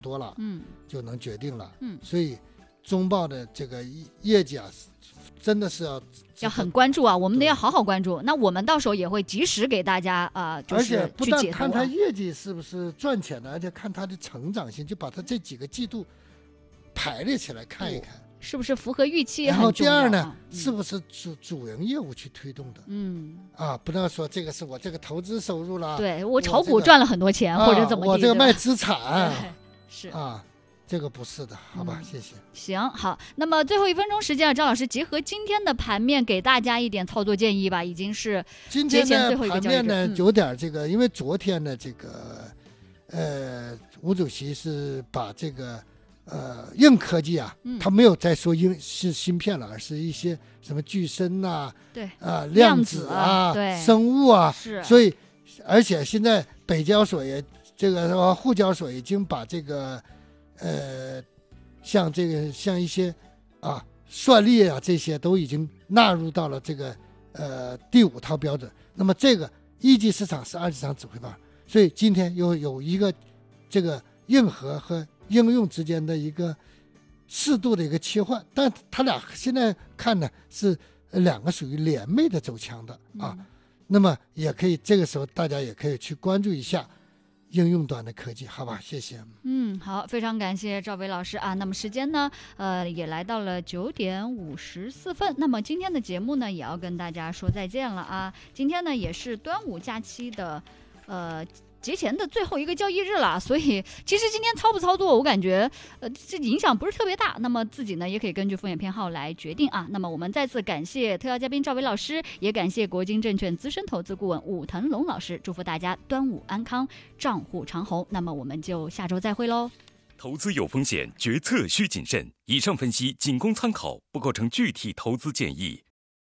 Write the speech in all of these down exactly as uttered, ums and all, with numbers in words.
多了， 嗯， 就能决定了。 嗯， 所以中报的这个业绩啊，真的是要要很关注啊，我们得要好好关注。那我们到时候也会及时给大家啊、呃，就是去解读、啊、 而且不但看它业绩是不是赚钱的，而且看它的成长性，就把它这几个季度排列起来看一看。嗯， 是不是符合预期？ 然后第二呢， 嗯、 是不是主主营业务去推动的？ 嗯， 啊，不能说这个是我这个投资收入了， 对我炒股赚了很多钱，或者怎么地、 啊、我这个卖资产， 是啊，这个不是的，好吧，嗯、谢谢。 行，好，那么最后一分钟时间啊，张老师结合今天的盘面，给大家一点操作建议吧。已经是今天的盘面呢， 嗯、 有点这个，因为昨天的这个，呃，吴主席是把这个。呃，硬科技啊， 嗯、 他没有再说硬是芯片了，而是一些什么具身呐、啊， 对， 啊、呃，量子啊， 对， 生物啊， 是， 所以，而且现在北交所也这个沪交所已经把这个，呃，像这个像一些啊算力啊这些都已经纳入到了这个呃第五套标准。那么这个一级市场是二级市场指挥棒，所以今天又有一个这个硬核和应用之间的一个适度的一个切换，但它俩现在看呢是两个属于联袂的走强的啊、嗯，那么也可以这个时候大家也可以去关注一下应用端的科技，好吧，谢谢。 嗯，好，非常感谢赵薇老师啊。那么时间呢，呃，也来到了九点五十四分。那么今天的节目呢，也要跟大家说再见了啊。今天呢，也是端午假期的，呃。节前的最后一个交易日了，所以其实今天操不操作，我感觉呃这影响不是特别大。那么自己呢也可以根据风险偏好来决定啊。那么我们再次感谢特邀嘉宾赵薇老师，也感谢国金证券资深投资顾问武腾龙老师，祝福大家端午安康，账户长红。那么我们就下周再会喽。 投资有风险，决策需谨慎。以上分析仅供参考，不构成具体投资建议。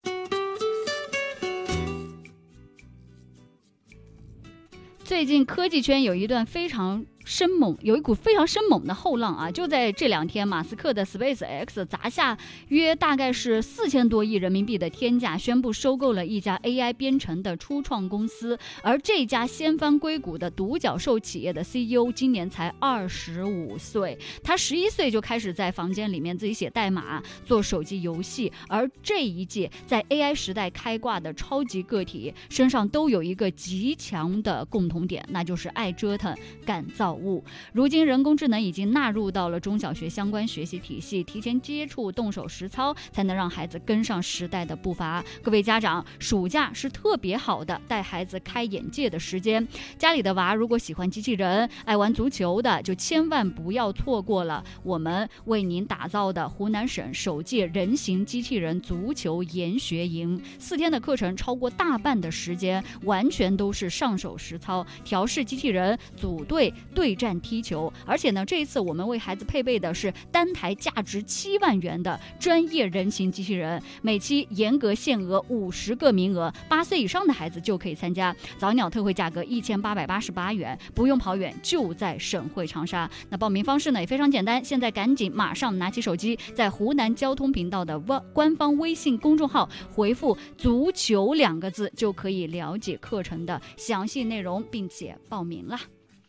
最近科技圈有一段非常生猛，有一股非常生猛的后浪啊！就在这两天，马斯克的 SpaceX 砸下约大概是四千多亿人民币的天价，宣布收购了一家 A I 编程的初创公司。而这家掀翻硅谷的独角兽企业的 C E O 今年才二十五岁，他十一岁就开始在房间里面自己写代码、做手机游戏。而这一届在 A I 时代开挂的超级个体身上都有一个极强的共同点，那就是爱折腾、敢造物。如今人工智能已经纳入到了中小学相关学习体系，提前接触、动手实操，才能让孩子跟上时代的步伐。各位家长，暑假是特别好的带孩子开眼界的时间。家里的娃如果喜欢机器人、爱玩足球的，就千万不要错过了我们为您打造的湖南省首届人形机器人足球研学营。四天的课程超过大半的时间，完全都是上手实操，调试机器人、组队、对战踢球。而且呢，这一次我们为孩子配备的是单台价值七万元的专业人形机器人，每期严格限额五十个名额，八岁以上的孩子就可以参加。早鸟特惠价格一千八百八十八元，不用跑远，就在省会长沙。那报名方式呢也非常简单，现在赶紧马上拿起手机，在湖南交通频道的官方微信公众号回复足球两个字，就可以了解课程的详细内容，并且报名了。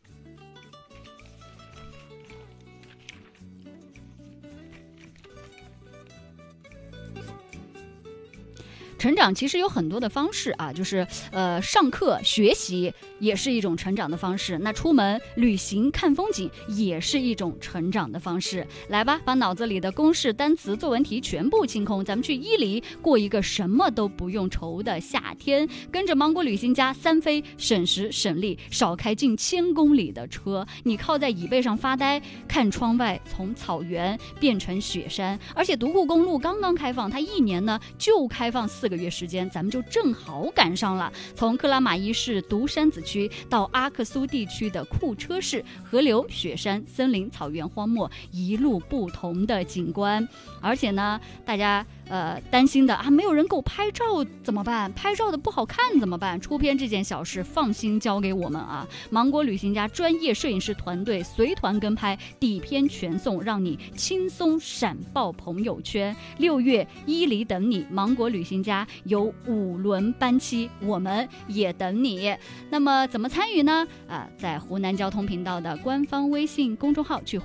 成长其实有很多的方式啊，就是呃上课学习也是一种成长的方式，那出门旅行看风景也是一种成长的方式。来吧，把脑子里的公式、单词、作文题全部清空，咱们去伊犁过一个什么都不用愁的夏天。跟着芒果旅行家三飞，省时省力，少开近千公里的车，你靠在椅背上发呆，看窗外从草原变成雪山。而且独库公路刚刚开放，它一年呢就开放四个月时间，咱们就正好赶上了。从克拉玛依市独山子区到阿克苏地区的库车市，河流、雪山、森林、草原、荒漠，一路不同的景观。而且呢，大家呃担心的啊，没有人给我拍照怎么办？拍照的不好看怎么办？出片这件小事放心交给我们啊！芒果旅行家专业摄影师团队随团跟拍，底片全送，让你轻松闪爆朋友圈。六月伊犁等你，芒果旅行家家，有五轮班期，我们也等你。那么怎么参与呢？啊、在湖南交通频道的官方微信公众号去